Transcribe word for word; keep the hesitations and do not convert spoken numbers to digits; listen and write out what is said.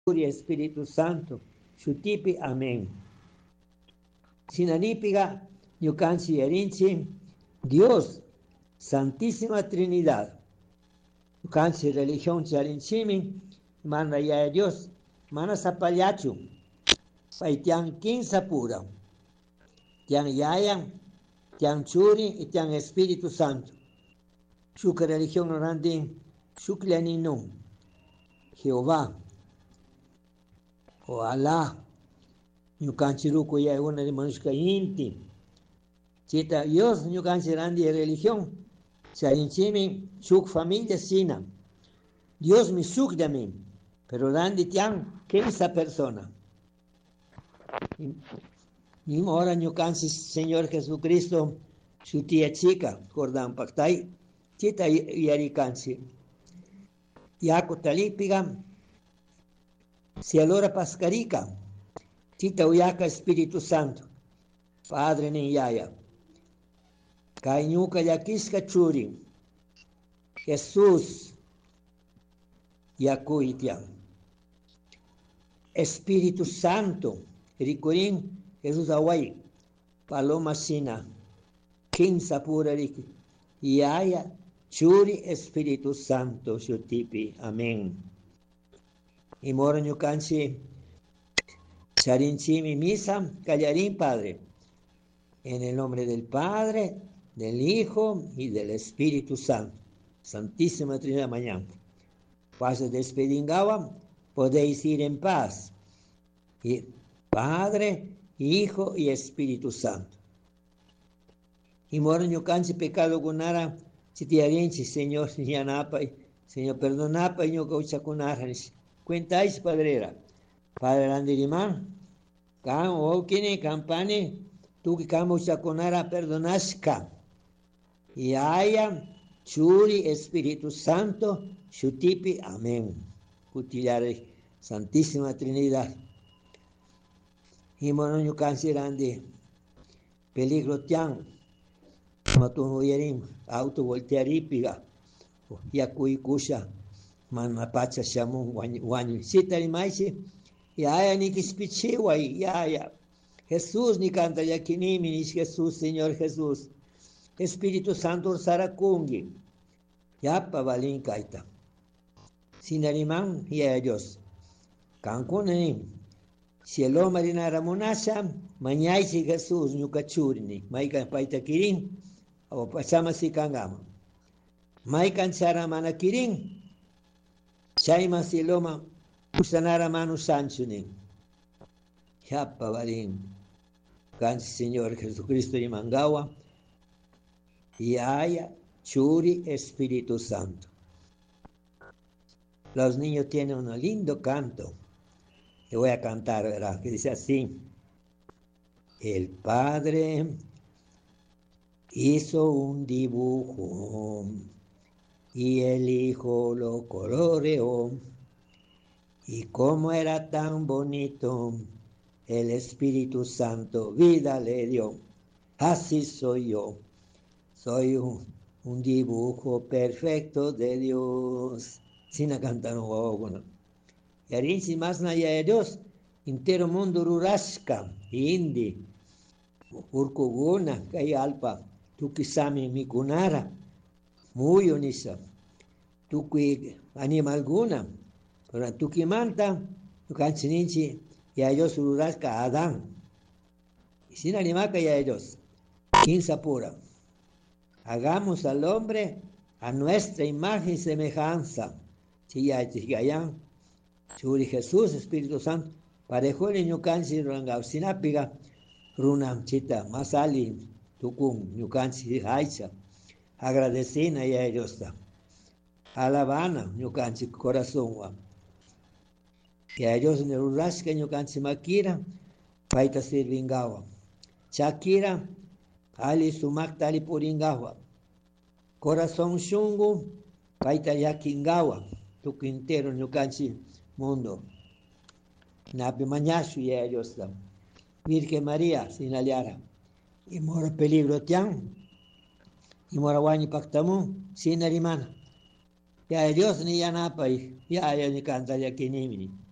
y Espíritu Santo, Shutipi, amén. Sinanipiga, Yukanchi Yarinchi, Dios, Santísima Trinidad. Yukanchi religión Charinchimi, Mana ya Dios, Mana Sapayachu, Paitian Quinza pura, Tian Yaya, Tian Churi y Tian Espíritu Santo. Shuka religión orandi, Shuklianinum, Jehová, o Alá, Yukanchiruku ya una de Manushka Inti. Chita Dios Yukanchirandi religión. Charinchimi, Shuk familia Sina. Dios mi Shuk de mí. Pero Randi Tian, ¿qué es esa persona? Y ahora Yukanchi, Señor Jesucristo, su tía chica, Cordán Pactay, Chita Yarikanchi. Yaco Talipiga, Cialora Pascarica, Chita Uyaka Espíritu Santo, Padre Niyaya, Kaiñuka Yakiska Churi, Jesús Yakuitian, Espíritu Santo, Ricurín, Jesús Away, Paloma Sina, Quinza Pura Riki, Yaya, Churi Espíritu Santo, Shutipi, amén. Y mora Yukanchi, Charinchimi Misa, Callarín Padre, en el nombre del Padre, del Hijo y del Espíritu Santo, Santísima Trinidad mañana. Pase despedingawa, podéis ir en paz. Y Padre, Hijo y Espíritu Santo. Y mora Yukanchi pecado gunara, Chitiarinchi, Señor, Yanapa, Señor, perdonapa, y Yucaucha Kunara. Cuentáis, Padrera. Padre Landirimán, Kam Okine, Campane, tú que Kamo Chaconara perdonasca. Y haya Churi, Espíritu Santo, Shutipi, amén. Cutilare, Santísima Trinidad. Y Monoño Cancirandi, peligro tian, Matuno Yerim, auto voltearipiga, Yakuikusha, Manapacha Shamun, Wanyu, Sitarimaisi. Ya, ni que espichiwa, ya, ya. Jesús ni canta ya kinimi, ni Jesús, Señor Jesús. Espíritu Santo Sarakungi. Ya, pavalín kaita. Sinarimán, ya Dios. Cancunanim. Cielo marinara monasha, mañaisi Jesús, nyukachurini. Maikan paita kirin, o pasama si kangama. Maikan charamana kirin. Chaima siloma. Usanara manu sanchunin. Yapa varin. Cansi Señor Jesucristo y Mangawa. Y haya Churi Espíritu Santo. Los niños tienen un lindo canto. Le voy a cantar, ¿verdad? Que dice así. El Padre hizo un dibujo y el Hijo lo coloreó. Y como era tan bonito, el Espíritu Santo vida le dio. Así soy yo. Soy un, un dibujo perfecto de Dios. Sin cantar un huevo. Y arinci más naya de Dios. Entero mundo rurasca. Indi. Urkuguna. Kay alpa. Tukisami mikunara. Muy unisa. Tuki animal guna. Pero tú que manta, tú canchininchi, y a ellos ururasca Adán. Y sin animaca y a ellos, quinza pura. Hagamos al hombre a nuestra imagen y semejanza. Chilla chigayan, Churi Jesús, Espíritu Santo, parejo el niño canchi rangao, sinapiga, runam chita, masali, tucum, ñucanchi haicha. Agradecina y a ellos. Alabana, ñucanchi corazón. Que a Dios en el urrasca ñu canchi makira, paita sirvingawa. Chakira, ali sumak tali puringawa. Corazón shungu, paita yakingawa. Tu quintero ñu canchi mundo. Napi mañashu y a Dios. Virgen María, sin aliara. Y mora peligro tian. Y mora wani pactamu, sin arimana. Ya Dios ni ya napa, ya ya ni canta ya kinimini.